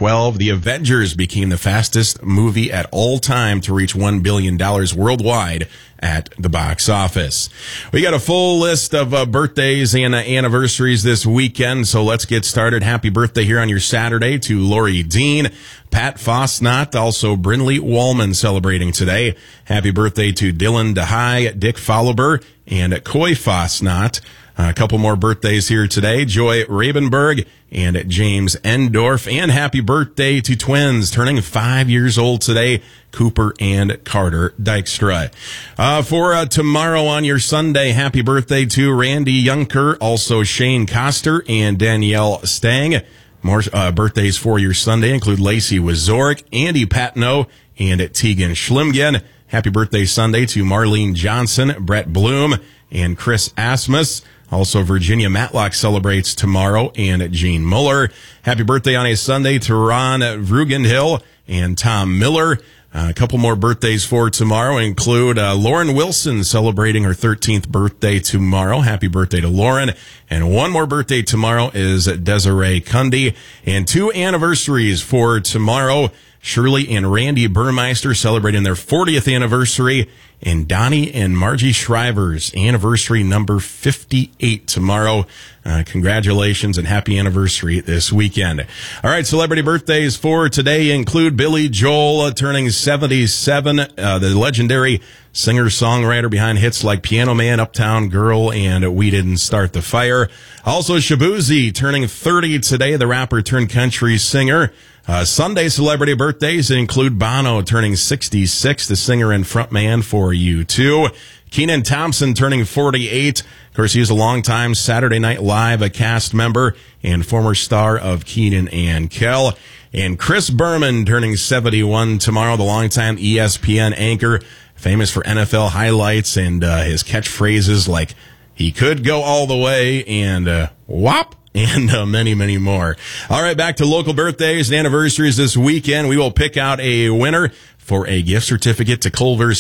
2012, The Avengers became the fastest movie at all time to reach $1 billion worldwide at the box office. We got a full list of birthdays and anniversaries this weekend, so let's get started. Happy birthday here on your Saturday to Lori Dean, Pat Fosnot, also Brinley Wallman celebrating today. Happy birthday to Dylan DeHaye, Dick Follober, and Coy Fosnot. A couple more birthdays here today. Joy Rabenberg and James Endorf. And happy birthday to twins turning 5 years old today, Cooper and Carter Dykstra. For tomorrow on your Sunday, happy birthday to Randy Yunker, also Shane Koster and Danielle Stang. More birthdays for your Sunday include Lacey Wazorek, Andy Patno, and Tegan Schlimgen. Happy birthday Sunday to Marlene Johnson, Brett Bloom, and Chris Asmus. Also, Virginia Matlock celebrates tomorrow, and Gene Muller. Happy birthday on a Sunday to Ron Rugenhill and Tom Miller. A couple more birthdays for tomorrow include Lauren Wilson celebrating her 13th birthday tomorrow. Happy birthday to Lauren. And one more birthday tomorrow is Desiree Cundy. And two anniversaries for tomorrow. Shirley and Randy Burmeister celebrating their 40th anniversary, and Donnie and Margie Shriver's anniversary number 58 tomorrow. Congratulations and happy anniversary this weekend. All right, celebrity birthdays for today include Billy Joel turning 77, the legendary singer-songwriter behind hits like Piano Man, Uptown Girl, and We Didn't Start the Fire. Also, Shabuzi turning 30 today, the rapper turned country singer. Sunday celebrity birthdays include Bono turning 66, the singer and frontman for U2. Kenan Thompson turning 48. Of course, he was a longtime Saturday Night Live cast member and former star of Kenan and Kel. And Chris Berman turning 71 tomorrow, the longtime ESPN anchor, famous for NFL highlights and his catchphrases like, he could go all the way, and whop. And many, many more. All right, back to local birthdays and anniversaries this weekend. We will pick out a winner for a gift certificate to Culver's